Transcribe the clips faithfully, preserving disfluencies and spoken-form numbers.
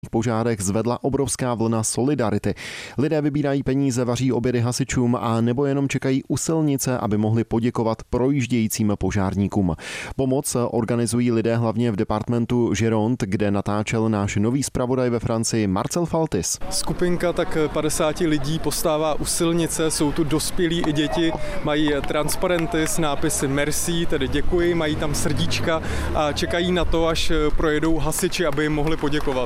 V požárech zvedla obrovská vlna solidarity. Lidé vybírají peníze, vaří obědy hasičům a nebo jenom čekají u silnice, aby mohli poděkovat projíždějícím požárníkům. Pomoc organizují lidé hlavně v departementu Gironde, kde natáčel náš nový zpravodaj ve Francii Marcel Faltis. Skupinka tak padesáti lidí postává u silnice, jsou tu dospělí i děti, mají transparenty s nápisy merci, tedy děkuji, mají tam srdíčka a čekají na to, až projedou hasiči, aby jim mohli poděkovat.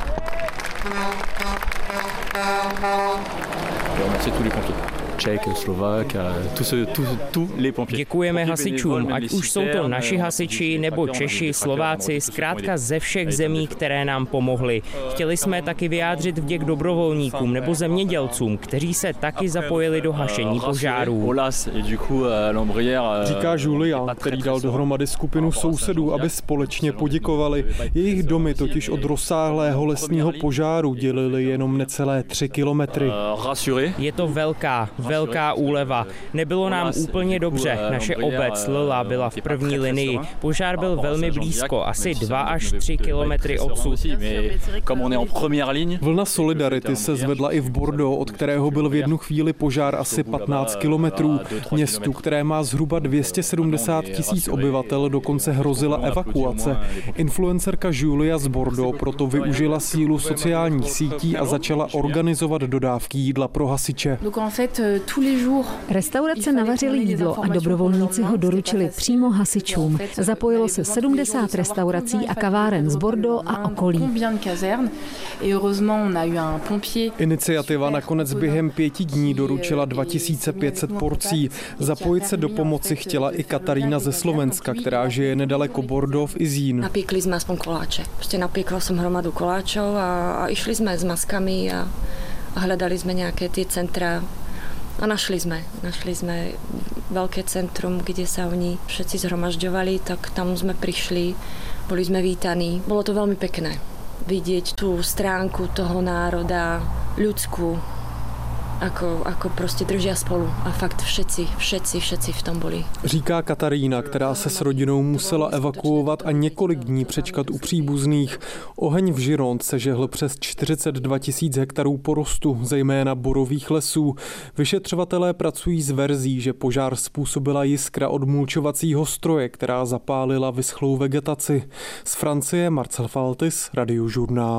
Děkujeme hasičům, ať už jsou to naši hasiči nebo Češi, Slováci, zkrátka ze všech zemí, které nám pomohli. Chtěli jsme taky vyjádřit vděk dobrovolníkům nebo zemědělcům, kteří se taky zapojili do hašení požárů. Říká Julia, který dal dohromady skupinu sousedů, aby společně poděkovali. Jejich domy totiž od rozsáhlého lesního požáru dělily jenom necelé tři kilometry. Je to velká, velká úleva. Nebylo nám úplně dobře. Naše obec Lila byla v první linii. Požár byl velmi blízko, asi dva až tři kilometry odsud. Vlna solidarity se zvedla i v Bordeaux, od kterého byl v jednu chvíli požár asi patnáct kilometrů. Městu, které má zhruba dvě stě sedmdesát tisíc obyvatel, dokonce hrozila evakuace. Influencerka Julia z Bordeaux proto využila sílu sociálních sítí a začala organizovat dodávky jídla pro hasiče. Restaurace navařily jídlo a dobrovolníci ho doručili přímo hasičům. Zapojilo se sedmdesát restaurací a kaváren z Bordeaux a okolí. Iniciativa nakonec během pěti dní doručila dva tisíce pět set porcí. Zapojit se do pomoci chtěla i Katarína ze Slovenska, která žije nedaleko Bordeaux v Izín. Napíkli jsme aspoň koláče. Prostě napíkla jsem hromadu koláčov a, a išli jsme s maskami a, a hledali jsme nějaké ty centra. A našli sme. Našli sme veľké centrum, kde sa oni všetci zhromažďovali, tak tam sme prišli, boli sme vítaní. Bolo to veľmi pekné vidieť tú stránku toho národa, ľudskú, ako, ako prostě držia spolu a fakt všetci, všetci, všetci v tom byli. Říká Katarína, která se s rodinou musela evakuovat a několik dní přečkat u příbuzných. Oheň v Gironde se žehl přes čtyřicet dva tisíc hektarů porostu, zejména borových lesů. Vyšetřovatelé pracují s verzí, že požár způsobila jiskra od mulčovacího stroje, která zapálila vyschlou vegetaci. Z Francie Marcel Faltis, Radiožurnál.